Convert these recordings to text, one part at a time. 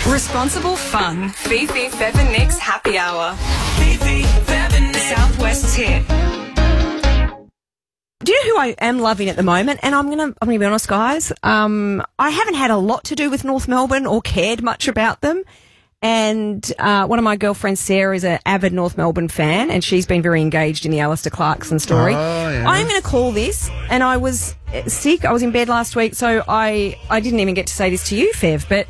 Responsible fun. Fifi, Fev and Nick's Happy Hour. Fifi, Fev and Nick. Southwest's hit. Do you know who I am loving at the moment? And I'm gonna be honest, guys. I haven't had a lot to do with North Melbourne or cared much about them. And one of my girlfriends, Sarah, is an avid North Melbourne fan, and she's been very engaged in the Alistair Clarkson story. Oh, yeah. I'm going to call this, and I was sick. I was in bed last week, so I didn't even get to say this to you, Fev, but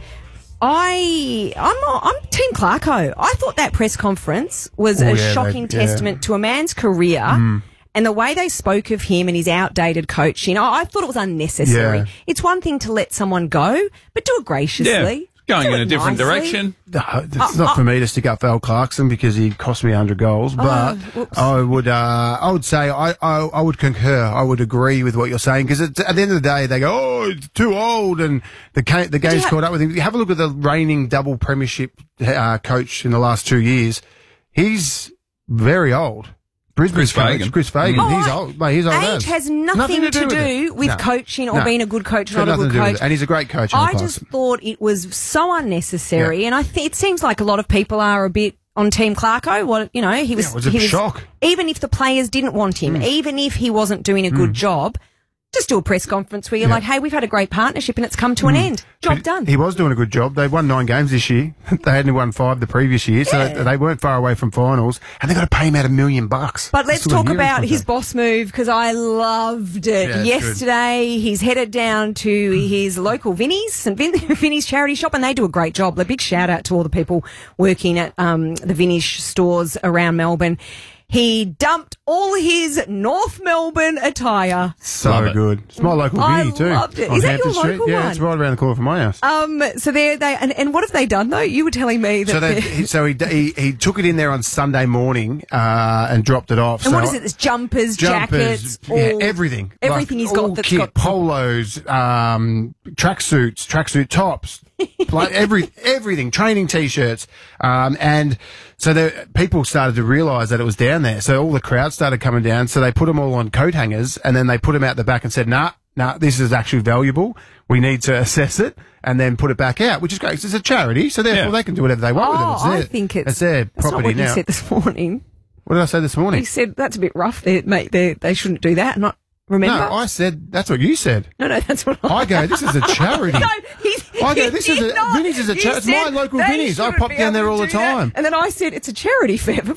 I'm Team Clarko. I thought that press conference was a shocking testament to a man's career. And the way they spoke of him and his outdated coaching, I thought it was unnecessary. Yeah. It's one thing to let someone go, but do it graciously. Going Do in it a different nicely. direction. No, it's not for me to stick up for Al Clarkson because he cost me 100 goals. But I would say I would concur. I would agree with what you're saying because at the end of the day they go, oh, it's too old, and the game's caught up with him. You have a look at the reigning double premiership coach in the last 2 years. He's very old. Brisbane's Chris Fagan. He's old. Mate, he's old. Age has nothing to do with coaching or being a good coach or not a good coach. And he's a great coach. I just thought it was so unnecessary, and I think it seems like a lot of people are a bit on Team Clarko. Well, you know, he was a shock. Even if the players didn't want him, even if he wasn't doing a good job, just do a press conference where you're like, hey, we've had a great partnership and it's come to an end. Job done. He was doing a good job. They won 9 games this year. They hadn't won 5 the previous year, so they weren't far away from finals. And they got to pay him out $1 million. But let's talk about his boss move because I loved it. Yeah, yesterday, he's headed down to his local Vinnie's, St. Vinnie's charity shop, and they do a great job. A big shout out to all the people working at the Vinnie's stores around Melbourne. He dumped all his North Melbourne attire. So good. It's my local Vinnie too. I loved it. On Is that Hampton your Street. local Yeah, one? it's right around the corner from my house. So and what have they done though? You were telling me that. He took it in there on Sunday morning and dropped it off. And what is it? There's jumpers, jackets, everything. Everything he's got. That's got polos, tracksuits, tracksuit tops, like everything, training t-shirts, and so people started to realise that it was down there. So all the crowd started coming down. So they put them all on coat hangers, and then they put them out the back and said, nah, this is actually valuable. We need to assess it and then put it back out, which is great. 'Cause it's a charity, so therefore they can do whatever they want with it. I think it's their that's property not what now. you said this morning. What did I say this morning? You said that's a bit rough, mate. They shouldn't do that. Not remember. No, I said that's what you said. No, that's what I go. This is a charity. Vinnie's is a charity. It's my local Vinnie's. I pop down there all the time. And then I said it's a charity fair.